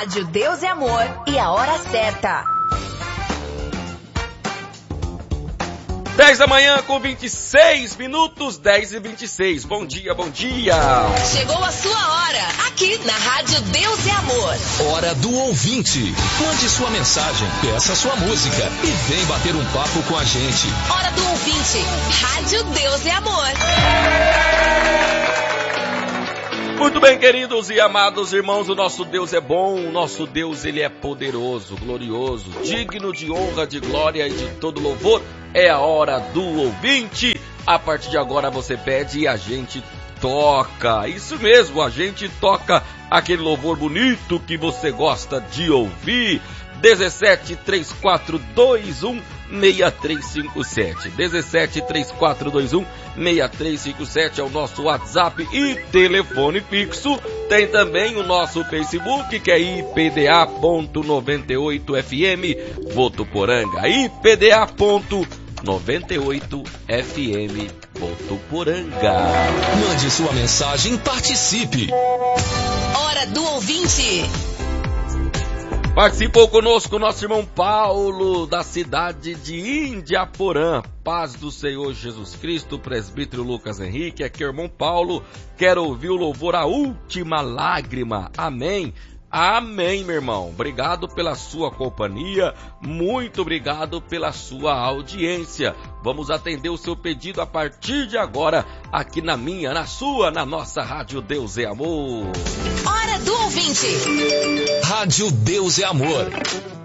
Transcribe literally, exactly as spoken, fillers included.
Rádio Deus é Amor e a hora certa. dez da manhã com vinte e seis minutos, dez e vinte e seis. Bom dia, bom dia. Chegou a sua hora, aqui na Rádio Deus é Amor. Hora do ouvinte. Mande sua mensagem, peça sua música e vem bater um papo com a gente. Hora do ouvinte. Rádio Deus é Amor. Muito bem, queridos e amados irmãos, o nosso Deus é bom, o nosso Deus, ele é poderoso, glorioso, digno de honra, de glória e de todo louvor. É a hora do ouvinte. A partir de agora você pede e a gente toca. Isso mesmo, a gente toca aquele louvor bonito que você gosta de ouvir. dezessete, três quatro dois um, seis três cinco sete. dezessete, três quatro dois um, seis três cinco sete é o nosso WhatsApp e telefone fixo. Tem também o nosso Facebook, que é I P D A ponto noventa e oito F M Votuporanga. I P D A ponto noventa e oito F M Votuporanga. Mande sua mensagem e participe. Hora do ouvinte. Participou conosco o nosso irmão Paulo, da cidade de Indiaporã. Paz do Senhor Jesus Cristo, presbítero Lucas Henrique. Aqui é o irmão Paulo. Quero ouvir o louvor A Última Lágrima. Amém. Amém, meu irmão. Obrigado pela sua companhia. Muito obrigado pela sua audiência. Vamos atender o seu pedido a partir de agora, aqui na minha, na sua, na nossa Rádio Deus é Amor. Hora do ouvinte. Rádio Deus é Amor.